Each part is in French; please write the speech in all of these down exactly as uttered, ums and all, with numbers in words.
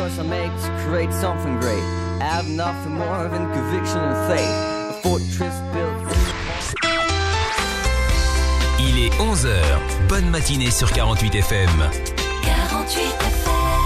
choice I make to create something great. I have nothing more than conviction and faith. A fortress built. Il est onze heures. Bonne matinée sur quarante-huit F M. quarante-huit F M.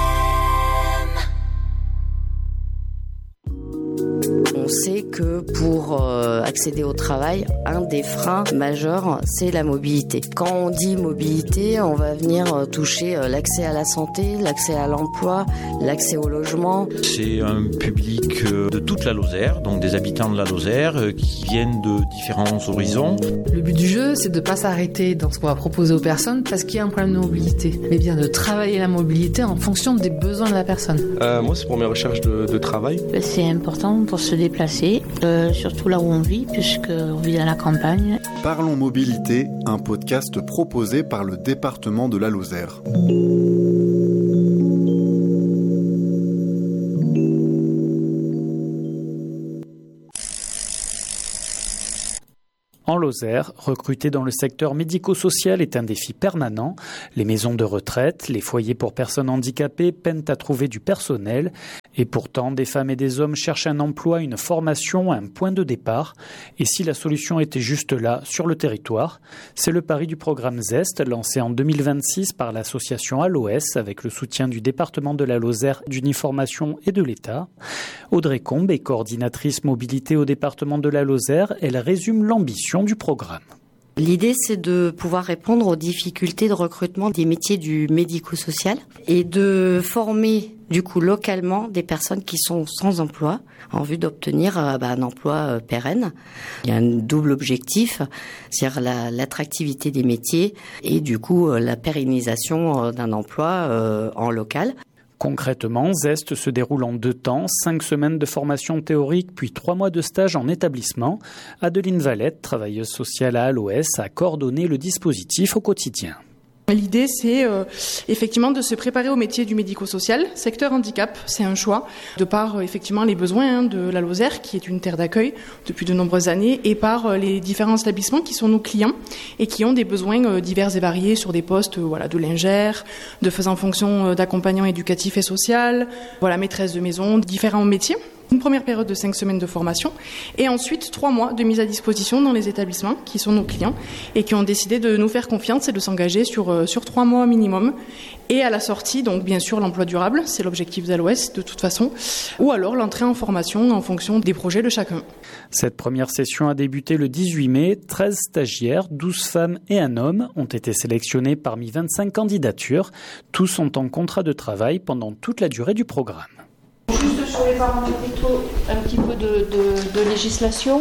On sait que pour euh, accéder au travail, un des freins majeurs, c'est la mobilité. Quand on dit mobilité, on va venir euh, toucher euh, l'accès à la santé, l'accès à l'emploi, l'accès au logement. C'est un public euh, de toute la Lozère, donc des habitants de la Lozère euh, qui viennent de différents horizons. Le but du jeu, c'est de ne pas s'arrêter dans ce qu'on va proposer aux personnes parce qu'il y a un problème de mobilité, mais bien de travailler la mobilité en fonction des besoins de la personne. Euh, moi, c'est pour mes recherches de, de travail. C'est important pour se déplacer, euh, surtout là où on vit, puisqu'on vit dans la campagne. Parlons Mobilité, un podcast proposé par le département de la Lozère. En Lozère, recruter dans le secteur médico-social est un défi permanent. Les maisons de retraite, les foyers pour personnes handicapées peinent à trouver du personnel. Et pourtant, des femmes et des hommes cherchent un emploi, une formation, un point de départ. Et si la solution était juste là, sur le territoire? C'est le pari du programme Zest, lancé en deux mille vingt-six par l'association A L O S, avec le soutien du département de la Lozère, d'Uniformation et de l'État. Audrey Combe est coordinatrice mobilité au département de la Lozère. Elle résume l'ambition du programme. L'idée, c'est de pouvoir répondre aux difficultés de recrutement des métiers du médico-social et de former, du coup, localement des personnes qui sont sans emploi en vue d'obtenir euh, bah, un emploi euh, pérenne. Il y a un double objectif, c'est-à-dire la, l'attractivité des métiers et, du coup, euh, la pérennisation euh, d'un emploi euh, en local. Concrètement, Zest se déroule en deux temps, cinq semaines de formation théorique, puis trois mois de stage en établissement. Adeline Valette, travailleuse sociale à A L O S, a coordonné le dispositif au quotidien. L'idée, c'est euh, effectivement de se préparer au métier du médico-social. Secteur handicap, c'est un choix, de par euh, effectivement les besoins hein, de la Lozère, qui est une terre d'accueil depuis de nombreuses années, et par euh, les différents établissements qui sont nos clients et qui ont des besoins euh, divers et variés sur des postes euh, voilà, de lingère, de faisant fonction euh, d'accompagnant éducatif et social, voilà, maîtresse de maison, différents métiers. Une première période de cinq semaines de formation et ensuite trois mois de mise à disposition dans les établissements qui sont nos clients et qui ont décidé de nous faire confiance et de s'engager sur, euh, sur trois mois minimum. Et à la sortie, donc bien sûr l'emploi durable, c'est l'objectif d'A L O S de toute façon, ou alors l'entrée en formation en fonction des projets de chacun. Cette première session a débuté le dix-huit mai. treize stagiaires, douze femmes et un homme ont été sélectionnés parmi vingt-cinq candidatures. Tous sont en contrat de travail pendant toute la durée du programme. Juste sur les paramètres, un petit peu de, de, de législation.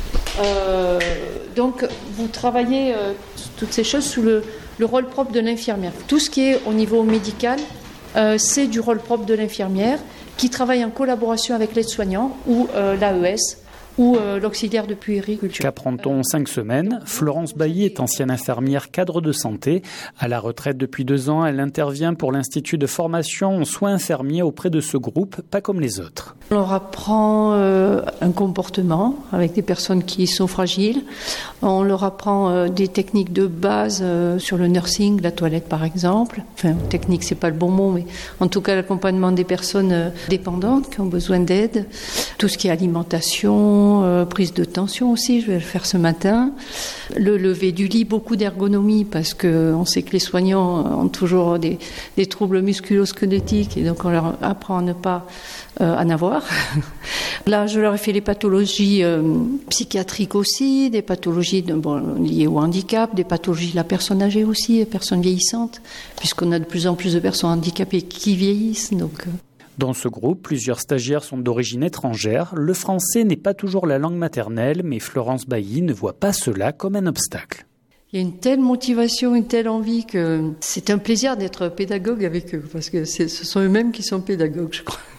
Euh, donc, vous travaillez euh, toutes ces choses sous le, le rôle propre de l'infirmière. Tout ce qui est au niveau médical, euh, c'est du rôle propre de l'infirmière qui travaille en collaboration avec l'aide-soignant ou euh, l'A E S ou euh, l'auxiliaire de puériculture. Qu'apprend-on en cinq semaines? Florence Bailly est ancienne infirmière cadre de santé. À la retraite depuis deux ans, elle intervient pour l'Institut de formation en soins infirmiers auprès de ce groupe, pas comme les autres. On leur apprend euh, un comportement avec des personnes qui sont fragiles. On leur apprend euh, des techniques de base euh, sur le nursing, la toilette par exemple. Enfin, technique, c'est pas le bon mot, mais en tout cas l'accompagnement des personnes euh, dépendantes qui ont besoin d'aide. Tout ce qui est alimentation, Euh, prise de tension aussi, je vais le faire ce matin. Le lever du lit, beaucoup d'ergonomie parce qu'on sait que les soignants ont toujours des, des troubles musculo-squelettiques et donc on leur apprend à ne pas euh, en avoir. Là, je leur ai fait les pathologies euh, psychiatriques aussi, des pathologies de, bon, liées au handicap, des pathologies de la personne âgée aussi, des personnes vieillissantes, puisqu'on a de plus en plus de personnes handicapées qui vieillissent. Donc, euh, Dans ce groupe, plusieurs stagiaires sont d'origine étrangère. Le français n'est pas toujours la langue maternelle, mais Florence Bailly ne voit pas cela comme un obstacle. Il y a une telle motivation, une telle envie que c'est un plaisir d'être pédagogue avec eux, parce que c'est, ce sont eux-mêmes qui sont pédagogues, je crois.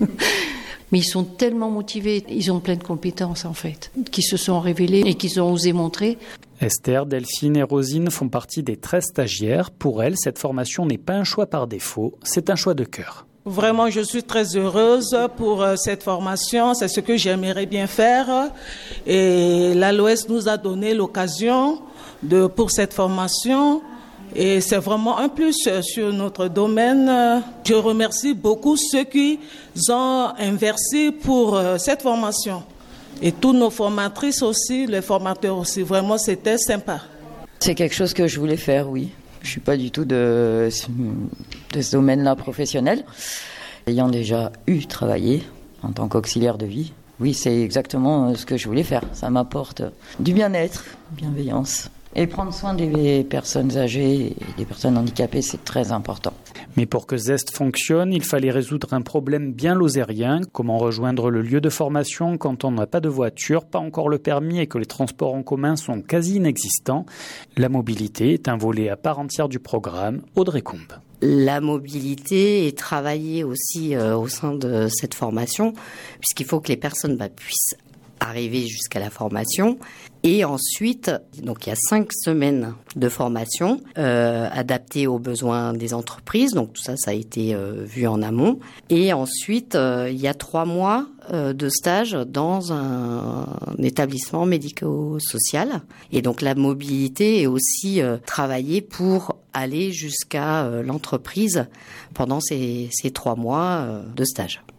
Mais ils sont tellement motivés, ils ont plein de compétences en fait, qui se sont révélées et qu'ils ont osé montrer. Esther, Delphine et Rosine font partie des treize stagiaires. Pour elles, cette formation n'est pas un choix par défaut, c'est un choix de cœur. Vraiment, je suis très heureuse pour cette formation. C'est ce que j'aimerais bien faire. Et l'A L O S nous a donné l'occasion de, pour cette formation. Et c'est vraiment un plus sur notre domaine. Je remercie beaucoup ceux qui ont investi pour cette formation. Et toutes nos formatrices aussi, les formateurs aussi. Vraiment, c'était sympa. C'est quelque chose que je voulais faire, oui. Je ne suis pas du tout de, de ce domaine-là professionnel. Ayant déjà eu travaillé en tant qu'auxiliaire de vie, oui, c'est exactement ce que je voulais faire. Ça m'apporte du bien-être, bienveillance. Et prendre soin des personnes âgées et des personnes handicapées, c'est très important. Mais pour que Zest fonctionne, il fallait résoudre un problème bien lozérien. Comment rejoindre le lieu de formation quand on n'a pas de voiture, pas encore le permis et que les transports en commun sont quasi inexistants? La mobilité est un volet à part entière du programme. Audrey Combe. La mobilité est travaillée aussi euh, au sein de cette formation, puisqu'il faut que les personnes bah, puissent arriver jusqu'à la formation. Et ensuite, donc il y a cinq semaines de formation euh, adaptées aux besoins des entreprises. Donc tout ça, ça a été euh, vu en amont. Et ensuite, euh, il y a trois mois euh, de stage dans un, un établissement médico-social. Et donc la mobilité est aussi euh, travaillée pour aller jusqu'à euh, l'entreprise pendant ces, ces trois mois euh, de stage.